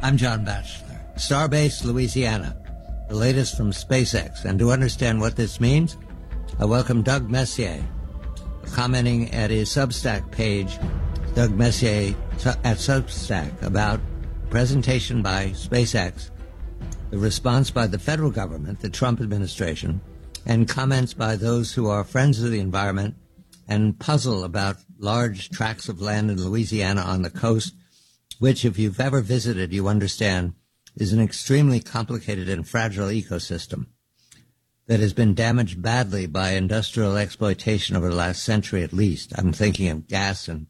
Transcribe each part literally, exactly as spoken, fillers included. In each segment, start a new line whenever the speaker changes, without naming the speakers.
I'm John Batchelor. Starbase, Louisiana, the latest from SpaceX. And to understand what this means, I welcome Doug Messier, commenting at his Substack page, Doug Messier at Substack, about presentation by SpaceX, the response by the federal government, the Trump administration, and comments by those who are friends of the environment and puzzle about large tracts of land in Louisiana on the coast, which, if you've ever visited, you understand is an extremely complicated and fragile ecosystem that has been damaged badly by industrial exploitation over the last century at least. I'm thinking of gas and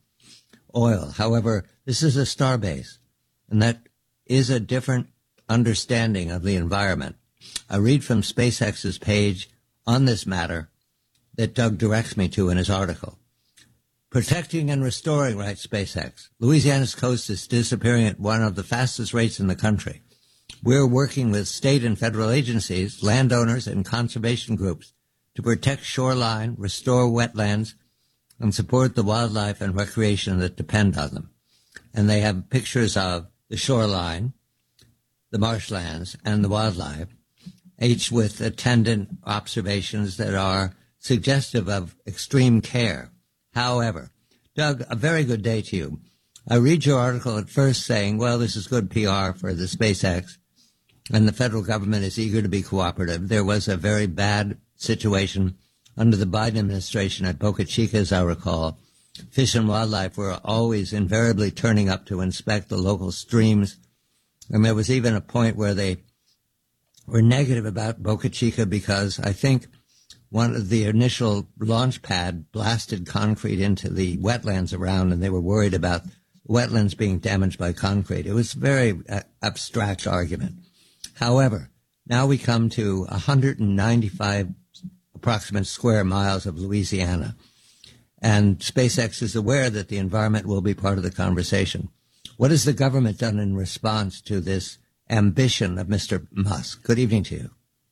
oil. However, this is a starbase, and that is a different understanding of the environment. I read from SpaceX's page on this matter that Doug directs me to in his article. Protecting and restoring, writes SpaceX. Louisiana's coast is disappearing at one of the fastest rates in the country. We're working with state and federal agencies, landowners, and conservation groups to protect shoreline, restore wetlands, and support the wildlife and recreation that depend on them. And they have pictures of the shoreline, the marshlands, and the wildlife, each with attendant observations that are suggestive of extreme care. However, Doug, a very good day to you. I read your article at first saying, well, this is good P R for the SpaceX, and the federal government is eager to be cooperative. There was a very bad situation under the Biden administration at Boca Chica, as I recall. Fish and Wildlife were always invariably turning up to inspect the local streams, and there was even a point where they were negative about Boca Chica because I think one of the initial launch pad blasted concrete into the wetlands around, and they were worried about wetlands being damaged by concrete. It was a very uh, abstract argument. However, now we come to one hundred ninety-five approximate square miles of Louisiana, and SpaceX is aware that the environment will be part of the conversation. What has the government done in response to this ambition of Mister Musk? Good evening to you.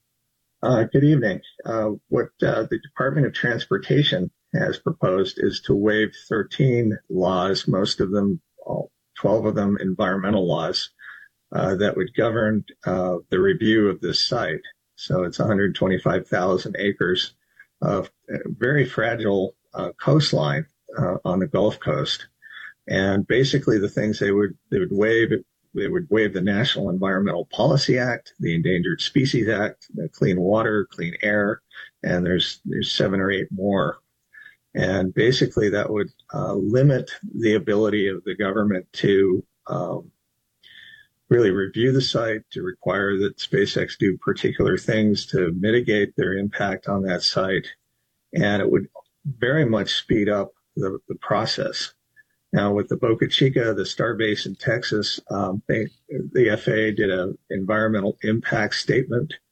Uh, good evening. Uh, what uh, the Department of Transportation has proposed is to waive thirteen laws, most of them, all twelve of them environmental laws, uh, that would govern uh, the review of this site. So it's one hundred twenty-five thousand acres of very fragile uh, coastline uh, on the Gulf Coast. And basically the things they would they would waive They would waive the National Environmental Policy Act, the Endangered Species Act, the Clean Water, Clean Air, and there's there's seven or eight more. And basically that would uh, limit the ability of the government to um, really review the site, to require that SpaceX do particular things to mitigate their impact on that site. And it would very much speed up the, the process. Now, with the Boca Chica, the Starbase in Texas, um, they, the F A A did an environmental impact statement